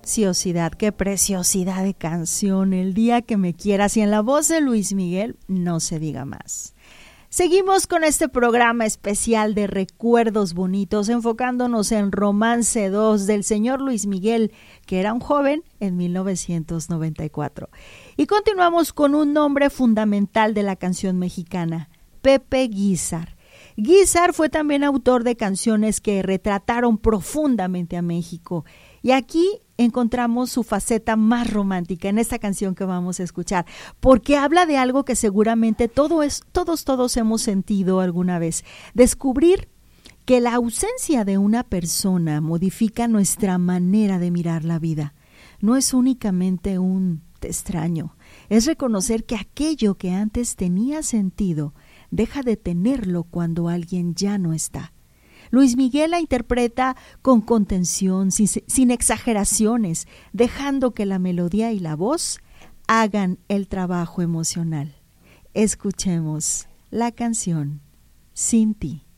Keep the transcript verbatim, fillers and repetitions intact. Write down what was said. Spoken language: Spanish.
preciosidad, qué preciosidad de canción, El día que me quieras, y en la voz de Luis Miguel, no se diga más. Seguimos con este programa especial de recuerdos bonitos, enfocándonos en Romance dos del señor Luis Miguel, que era un joven en mil novecientos noventa y cuatro. Y continuamos con un nombre fundamental de la canción mexicana, Pepe Guízar. Guízar fue también autor de canciones que retrataron profundamente a México. Y aquí encontramos su faceta más romántica en esta canción que vamos a escuchar, porque habla de algo que seguramente todo es, todos, todos hemos sentido alguna vez. Descubrir que la ausencia de una persona modifica nuestra manera de mirar la vida. No es únicamente un te extraño, es reconocer que aquello que antes tenía sentido deja de tenerlo cuando alguien ya no está. Luis Miguel la interpreta con contención, sin, sin exageraciones, dejando que la melodía y la voz hagan el trabajo emocional. Escuchemos la canción Sin ti.